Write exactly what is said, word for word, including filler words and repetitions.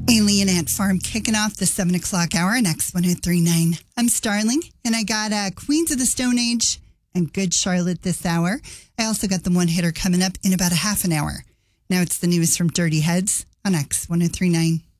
Alien Ant Farm kicking off the seven o'clock hour on X one oh three point nine. I'm Starling, and I got uh, Queens of the Stone Age and Good Charlotte this hour. I also got the one hitter coming up in about a half an hour. Now it's the news from Dirty Heads on X one oh three point nine.